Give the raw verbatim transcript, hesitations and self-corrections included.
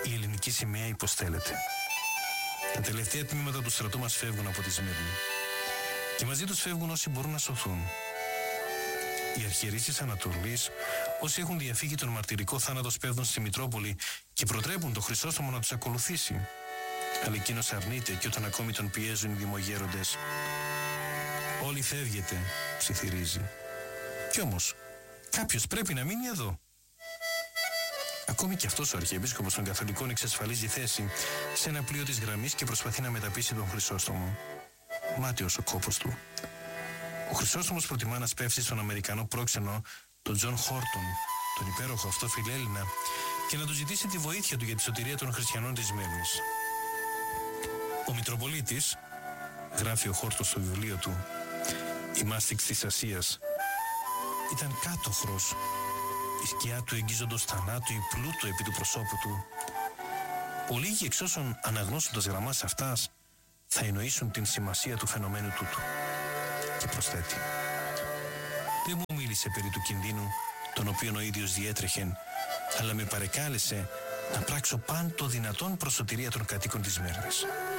η ελληνική σημαία υποστέλλεται. Τα τελευταία τμήματα του στρατού μας φεύγουν από τη Σμύρνη. Και μαζί τους φεύγουν όσοι μπορούν να σωθούν. Οι αρχιερείς της Ανατολής, όσοι έχουν διαφύγει τον μαρτυρικό θάνατο, σπέβδουν στη Μητρόπολη και προτρέπουν τον Χρυσόστομο να τους ακολουθήσει. Αλλά εκείνος αρνείται και όταν ακόμη τον πιέζουν οι δημογέροντες. «Όλοι φεύγετε», ψιθυρίζει. Κι όμως, κάποιος πρέπει να μείνει εδώ. Ακόμη και αυτός ο Αρχιεπίσκοπος των Καθολικών εξασφαλίζει θέση σε ένα πλοίο της γραμμής και προσπαθεί να μεταπείσει τον Χρυσόστομο. Μάταιος ο κόπος του. Ο Χρυσόστομος προτιμά να σπεύσει στον Αμερικανό πρόξενο, τον Τζον Χόρτον, τον υπέροχο αυτό φιλέλληνα, και να του ζητήσει τη βοήθεια του για τη σωτηρία των χριστιανών της Σμύρνης. Ο Μητροπολίτης, γράφει ο Χόρτον στο βιβλίο του, «Η Μάστιξ της Ασίας», ήταν κάτωχρος. Η σκιά του εγγίζοντος θανάτου, η πλούτο επί του προσώπου του. Ολίγοι εξ όσων αναγνώσουν τα γραμμάς αυτάς θα εννοήσουν την σημασία του φαινομένου τούτου. Και προσθέτει, «Δεν μου μίλησε περί του κινδύνου τον οποίον ο ίδιος διέτρεχεν, αλλά με παρεκάλεσε να πράξω παν το δυνατόν προς σωτηρία των κατοίκων της Σμύρνης.